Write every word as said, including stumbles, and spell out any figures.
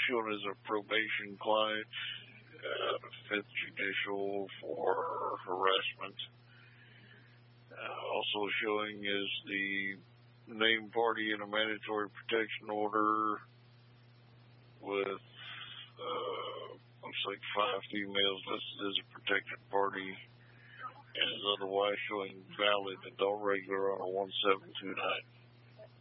shown as a probation client, uh, fifth judicial for harassment. Uh, also showing is the named party in a mandatory protection order with, uh, looks like five females listed as a protected party, and is otherwise showing valid adult regular on a one seven two nine.